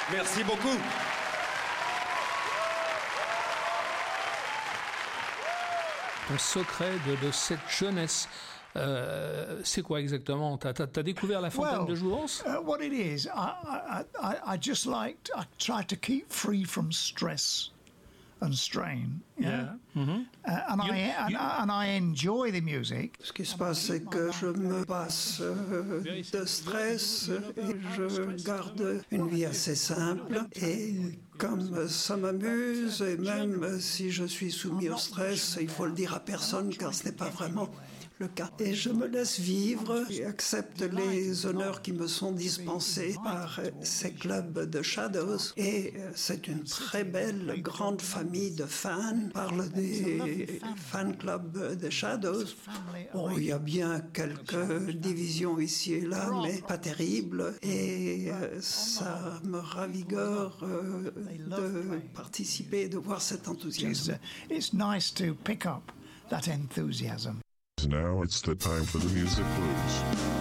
Merci beaucoup. Ton secret de cette jeunesse, c'est quoi exactement? T'as découvert la fontaine de jouvence? What it is, I just liked. I tried to keep free from stress and strain. Yeah. Mm-hmm. And I enjoy the music. Ce qui se passe, c'est que je me passe de stress et je garde une vie assez simple. Et comme ça m'amuse, et même si je suis soumis au stress, il faut le dire à personne car ce n'est pas vraiment le cas. Et je me laisse vivre et accepte les honneurs qui me sont dispensés par ces clubs de Shadows. Et c'est une très belle, grande famille de fans. On parle des fan clubs de Shadows. Bon, il y a bien quelques divisions ici et là, mais pas terribles. Et ça me ravigore de participer et de voir cet enthousiasme. It's nice to pick up that enthusiasm. Now it's the time for the music blues.